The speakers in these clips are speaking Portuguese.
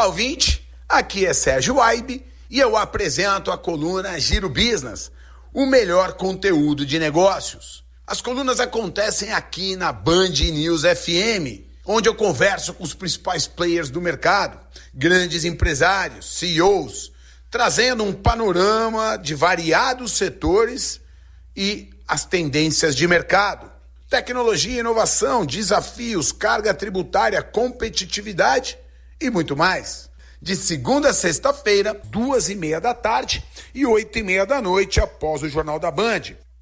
Olá, ouvinte, aqui é Sérgio Waibe e eu apresento a coluna Giro Business, o melhor conteúdo de negócios. As colunas acontecem aqui na Band News FM, onde eu converso com os principais players do mercado, grandes empresários, CEOs, trazendo um panorama de variados setores e as tendências de mercado. Tecnologia, inovação, desafios, carga tributária, competitividade e muito mais. De segunda a sexta-feira, 2h30 da tarde e 8h30 da noite após o Jornal da Band.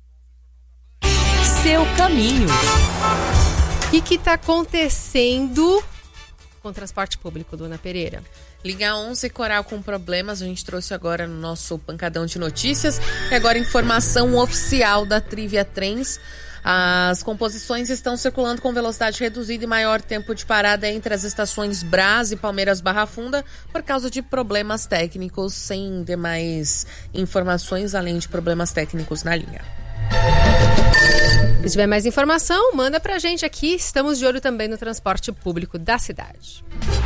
Seu caminho. O que está acontecendo com o transporte público, Dona Pereira? Linha 11, Coral com problemas, a gente trouxe agora no nosso pancadão de notícias. E agora informação oficial da Trivia Trens. As composições estão circulando com velocidade reduzida e maior tempo de parada entre as estações Brás e Palmeiras Barra Funda por causa de problemas técnicos, sem demais informações, além de problemas técnicos na linha. Se tiver mais informação, manda pra gente aqui. Estamos de olho também no transporte público da cidade.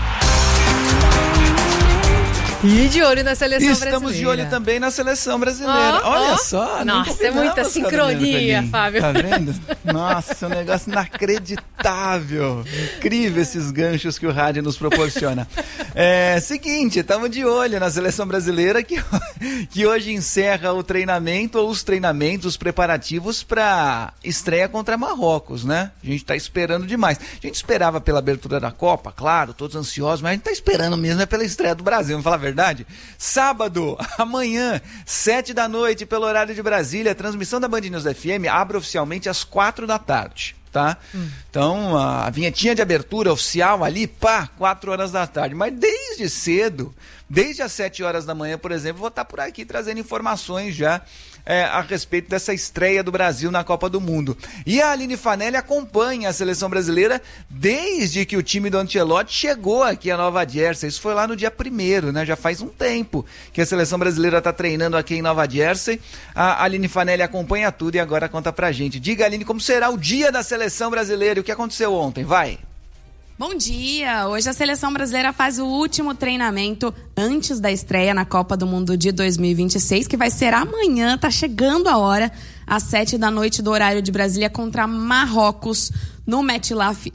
E de olho na seleção brasileira. Estamos de olho também na seleção brasileira. Olha só. Nossa, é muita sincronia, Fábio. Tá vendo? Nossa, um negócio inacreditável. Incrível esses ganchos que o rádio nos proporciona. Seguinte, estamos de olho na seleção brasileira que hoje encerra o treinamento ou os treinamentos, os preparativos para estreia contra Marrocos, né? A gente está esperando demais. A gente esperava pela abertura da Copa, claro, todos ansiosos, mas a gente está esperando mesmo pela estreia do Brasil, vamos falar a verdade? Sábado, amanhã, 7 da noite, pelo horário de Brasília, a transmissão da Band News FM abre oficialmente às 4 da tarde. Tá? Então, a vinhetinha de abertura oficial ali, 4 horas da tarde. Mas desde cedo, desde as 7 horas da manhã, por exemplo, vou estar por aqui trazendo informações já a respeito dessa estreia do Brasil na Copa do Mundo. E a Aline Fanelli acompanha a seleção brasileira desde que o time do Ancelotti chegou aqui a Nova Jersey. Isso foi lá no dia 1º, né? Já faz um tempo que a seleção brasileira está treinando aqui em Nova Jersey. A Aline Fanelli acompanha tudo e agora conta pra gente. Diga, Aline, como será o dia da seleção brasileira e o que aconteceu ontem? Vai! Bom dia! Hoje a seleção brasileira faz o último treinamento antes da estreia na Copa do Mundo de 2026, que vai ser amanhã, tá chegando a hora, às 7 da noite do horário de Brasília, contra Marrocos, no MetLife.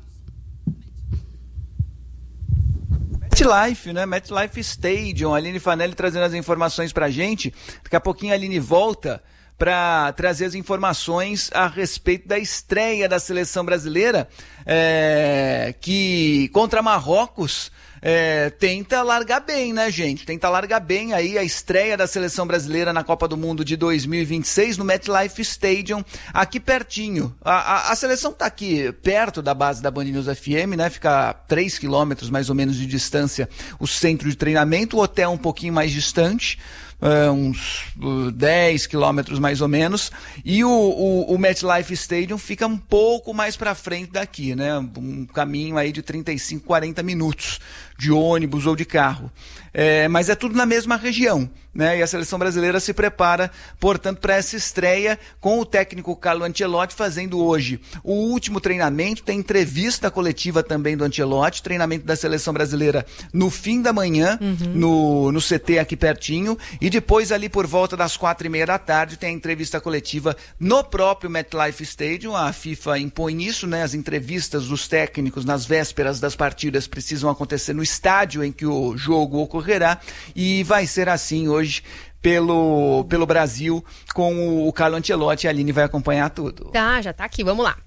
MetLife, né? MetLife Stadium. A Aline Fanelli trazendo as informações pra gente. Daqui a pouquinho a Aline volta para trazer as informações a respeito da estreia da seleção brasileira, que contra Marrocos tenta largar bem, né, gente? Tenta largar bem aí a estreia da seleção brasileira na Copa do Mundo de 2026 no MetLife Stadium, aqui pertinho. A seleção tá aqui perto da base da Band News FM, né? Fica a 3 quilômetros mais ou menos de distância o centro de treinamento, o hotel um pouquinho mais distante. Uns 10 quilômetros mais ou menos, e o MetLife Stadium fica um pouco mais para frente daqui, né? Um caminho aí de 35, 40 minutos de ônibus ou de carro. Mas é tudo na mesma região, né? E a seleção brasileira se prepara, portanto, para essa estreia com o técnico Carlo Ancelotti fazendo hoje o último treinamento. Tem entrevista coletiva também do Ancelotti, treinamento da seleção brasileira no fim da manhã, no CT aqui pertinho, e depois ali por volta das 4h30 da tarde tem a entrevista coletiva no próprio MetLife Stadium. A FIFA impõe isso, né? As entrevistas dos técnicos nas vésperas das partidas precisam acontecer no estádio em que o jogo ocorrerá, e vai ser assim hoje pelo Brasil com o Carlo Ancelotti. A Aline vai acompanhar tudo. Tá, já tá aqui, vamos lá.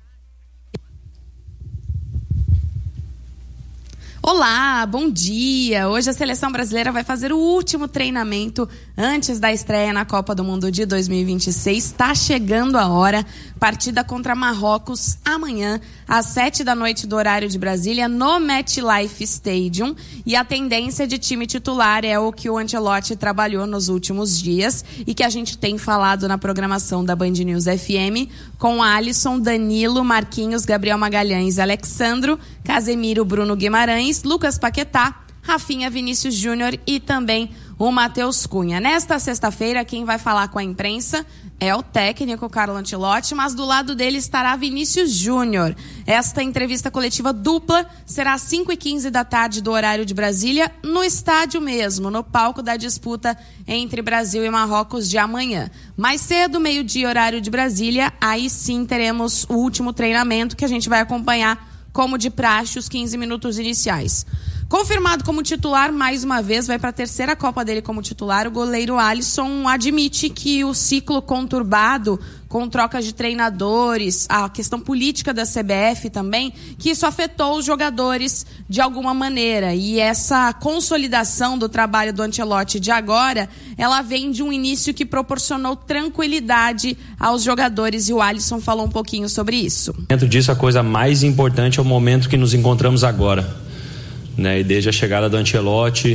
Olá, bom dia! Hoje a seleção brasileira vai fazer o último treinamento antes da estreia na Copa do Mundo de 2026. Está chegando a hora. Partida contra Marrocos amanhã, às 7 da noite do horário de Brasília, no MetLife Stadium. E a tendência de time titular é o que o Ancelotti trabalhou nos últimos dias e que a gente tem falado na programação da Band News FM, com Alisson, Danilo, Marquinhos, Gabriel Magalhães, Alexandro, Casemiro, Bruno Guimarães, Lucas Paquetá, Rafinha, Vinícius Júnior e também o Matheus Cunha. Nesta sexta-feira, quem vai falar com a imprensa é o técnico Carlo Ancelotti, mas do lado dele estará Vinícius Júnior. Esta entrevista coletiva dupla será às 5h15 da tarde do horário de Brasília, no estádio mesmo, no palco da disputa entre Brasil e Marrocos de amanhã. Mais cedo, meio-dia, horário de Brasília, aí sim teremos o último treinamento que a gente vai acompanhar como de praxe os 15 minutos iniciais. Confirmado como titular, mais uma vez, vai para a terceira Copa dele como titular, o goleiro Alisson admite que o ciclo conturbado, com trocas de treinadores, a questão política da CBF também, que isso afetou os jogadores de alguma maneira. E essa consolidação do trabalho do Ancelotti de agora, ela vem de um início que proporcionou tranquilidade aos jogadores, e o Alisson falou um pouquinho sobre isso. Dentro disso, a coisa mais importante é o momento que nos encontramos agora. Né, e desde a chegada do Ancelotti,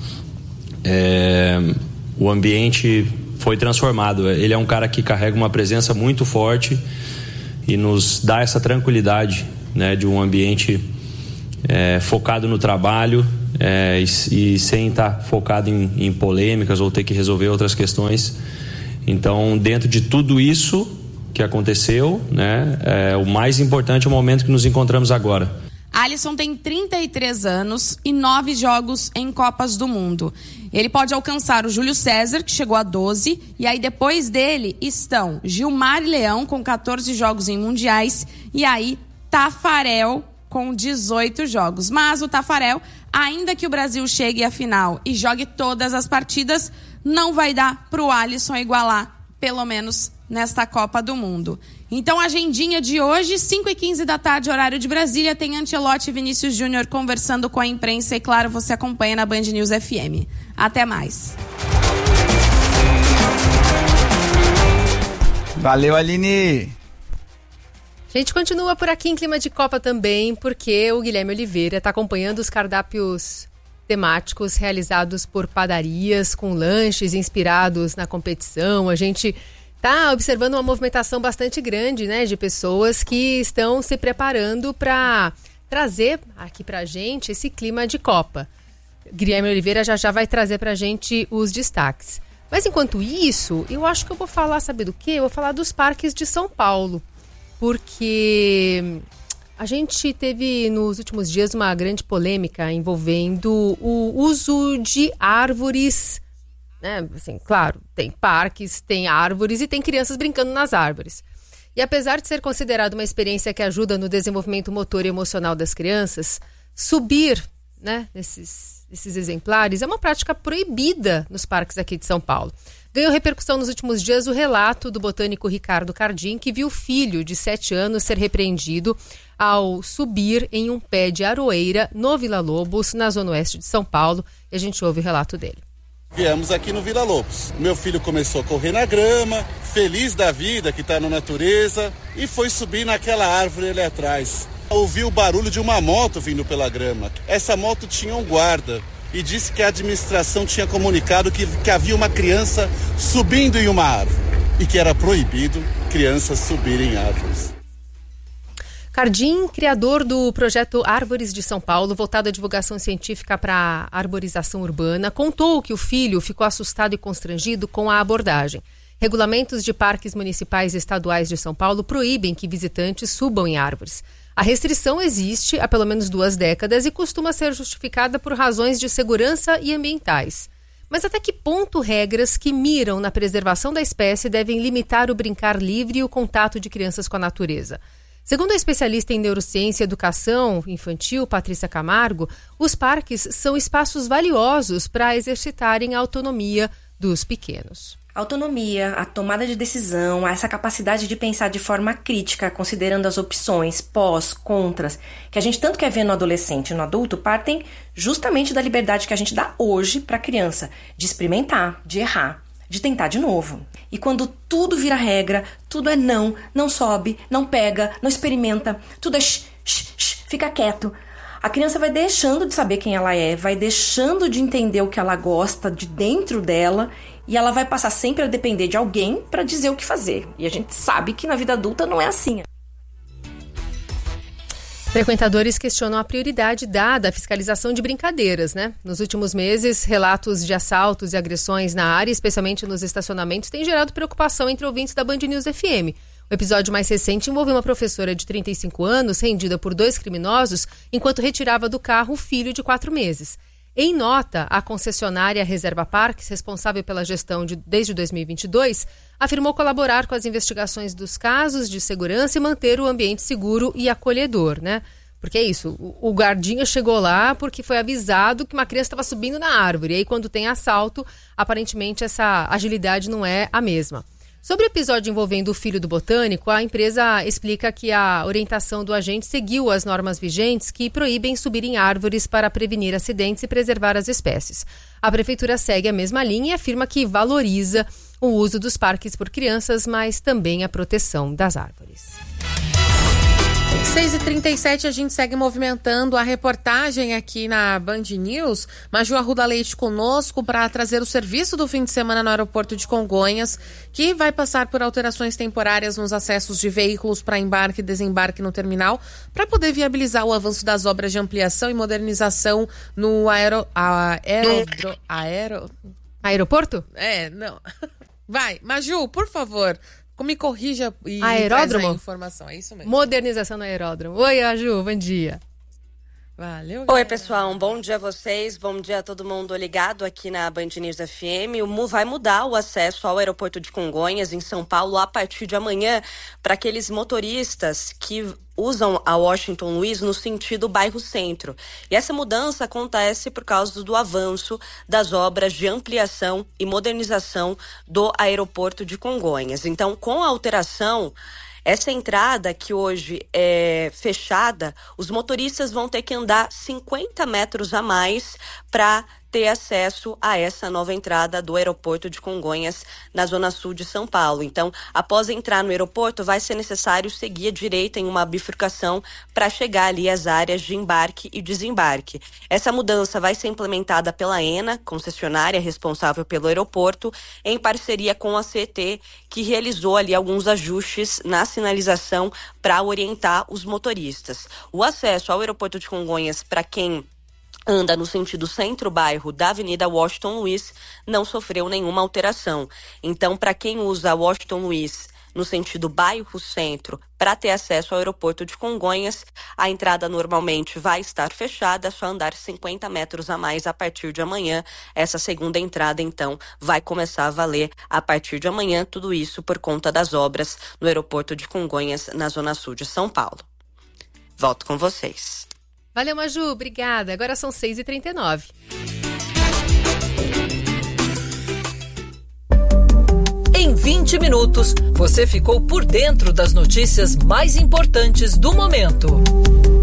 o ambiente foi transformado. Ele é um cara que carrega uma presença muito forte e nos dá essa tranquilidade, né, de um ambiente focado no trabalho e sem estar focado em polêmicas ou ter que resolver outras questões. Então, dentro de tudo isso que aconteceu, né, o mais importante é o momento que nos encontramos agora. Alisson tem 33 anos e 9 jogos em Copas do Mundo. Ele pode alcançar o Júlio César, que chegou a 12, e aí depois dele estão Gilmar e Leão, com 14 jogos em mundiais, e aí Tafarel, com 18 jogos. Mas o Tafarel, ainda que o Brasil chegue à final e jogue todas as partidas, não vai dar para o Alisson igualar, pelo menos nesta Copa do Mundo. Então, a agendinha de hoje, 5h15 da tarde, horário de Brasília, tem Ancelotti e Vinícius Júnior conversando com a imprensa e, claro, você acompanha na Band News FM. Até mais. Valeu, Aline! A gente continua por aqui em clima de Copa também, porque o Guilherme Oliveira está acompanhando os cardápios temáticos realizados por padarias, com lanches inspirados na competição. A gente está observando uma movimentação bastante grande, né, de pessoas que estão se preparando para trazer aqui para a gente esse clima de Copa. Guilherme Oliveira já vai trazer para a gente os destaques. Mas enquanto isso, eu acho que eu vou falar, sabe do quê? Eu vou falar dos parques de São Paulo, porque a gente teve nos últimos dias uma grande polêmica envolvendo o uso de árvores. Assim, claro, tem parques, tem árvores e tem crianças brincando nas árvores. E apesar de ser considerado uma experiência que ajuda no desenvolvimento motor e emocional das crianças, subir, né, nesses exemplares é uma prática proibida nos parques aqui de São Paulo. Ganhou repercussão nos últimos dias o relato do botânico Ricardo Cardim, que viu o filho de 7 anos ser repreendido ao subir em um pé de aroeira no Vila Lobos, na zona oeste de São Paulo. E a gente ouve o relato dele. Viemos aqui no Vila Lobos. Meu filho começou a correr na grama, feliz da vida que está na natureza, e foi subir naquela árvore ali atrás. Ouviu o barulho de uma moto vindo pela grama. Essa moto tinha um guarda e disse que a administração tinha comunicado que havia uma criança subindo em uma árvore e que era proibido crianças subirem em árvores. Cardim, criador do projeto Árvores de São Paulo, voltado à divulgação científica para a arborização urbana, contou que o filho ficou assustado e constrangido com a abordagem. Regulamentos de parques municipais e estaduais de São Paulo proíbem que visitantes subam em árvores. A restrição existe há pelo menos 2 décadas e costuma ser justificada por razões de segurança e ambientais. Mas até que ponto regras que miram na preservação da espécie devem limitar o brincar livre e o contato de crianças com a natureza? Segundo a especialista em neurociência e educação infantil, Patrícia Camargo, os parques são espaços valiosos para exercitarem a autonomia dos pequenos. A autonomia, a tomada de decisão, essa capacidade de pensar de forma crítica, considerando as opções, pós, contras, que a gente tanto quer ver no adolescente e no adulto, partem justamente da liberdade que a gente dá hoje para a criança, de experimentar, de errar, de tentar de novo. E quando tudo vira regra, tudo é não sobe, não pega, não experimenta, tudo é fica quieto. A criança vai deixando de saber quem ela é, vai deixando de entender o que ela gosta de dentro dela, e ela vai passar sempre a depender de alguém para dizer o que fazer. E a gente sabe que na vida adulta não é assim. Frequentadores questionam a prioridade dada à fiscalização de brincadeiras, né? Nos últimos meses, relatos de assaltos e agressões na área, especialmente nos estacionamentos, têm gerado preocupação entre ouvintes da Band News FM. O episódio mais recente envolveu uma professora de 35 anos, rendida por 2 criminosos, enquanto retirava do carro o filho de 4 meses. Em nota, a concessionária Reserva Parques, responsável pela gestão desde 2022, afirmou colaborar com as investigações dos casos de segurança e manter o ambiente seguro e acolhedor, né? Porque é isso, o guardinha chegou lá porque foi avisado que uma criança estava subindo na árvore. E aí, quando tem assalto, aparentemente essa agilidade não é a mesma. Sobre o episódio envolvendo o filho do botânico, a empresa explica que a orientação do agente seguiu as normas vigentes que proíbem subir em árvores para prevenir acidentes e preservar as espécies. A prefeitura segue a mesma linha e afirma que valoriza o uso dos parques por crianças, mas também a proteção das árvores. 6h37, a gente segue movimentando a reportagem aqui na Band News. Maju Arruda Leite conosco para trazer o serviço do fim de semana no aeroporto de Congonhas, que vai passar por alterações temporárias nos acessos de veículos para embarque e desembarque no terminal, para poder viabilizar o avanço das obras de ampliação e modernização no aeroporto? Não. Vai, Maju, por favor. Me corrija e aeródromo? Traz a informação, é isso mesmo. Modernização no aeródromo. Oi, Aju, bom dia. Valeu. Oi, pessoal, um bom dia a vocês, bom dia a todo mundo ligado aqui na Band News FM. O MU vai mudar o acesso ao aeroporto de Congonhas, em São Paulo, a partir de amanhã, para aqueles motoristas que usam a Washington Luiz no sentido bairro centro. E essa mudança acontece por causa do avanço das obras de ampliação e modernização do aeroporto de Congonhas. Então, com a alteração, essa entrada que hoje é fechada, os motoristas vão ter que andar 50 metros a mais para ter acesso a essa nova entrada do aeroporto de Congonhas, na zona sul de São Paulo. Então, após entrar no aeroporto, vai ser necessário seguir à direita em uma bifurcação para chegar ali às áreas de embarque e desembarque. Essa mudança vai ser implementada pela ENA, concessionária responsável pelo aeroporto, em parceria com a CET, que realizou ali alguns ajustes na sinalização para orientar os motoristas. O acesso ao aeroporto de Congonhas, para quem anda no sentido centro-bairro da Avenida Washington Luiz, não sofreu nenhuma alteração. Então, para quem usa a Washington Luiz no sentido bairro-centro, para ter acesso ao aeroporto de Congonhas, a entrada normalmente vai estar fechada, é só andar 50 metros a mais a partir de amanhã. Essa segunda entrada, então, vai começar a valer a partir de amanhã, tudo isso por conta das obras no aeroporto de Congonhas, na zona sul de São Paulo. Volto com vocês. Valeu, Maju, obrigada. Agora são 6h39. Em 20 minutos, você ficou por dentro das notícias mais importantes do momento.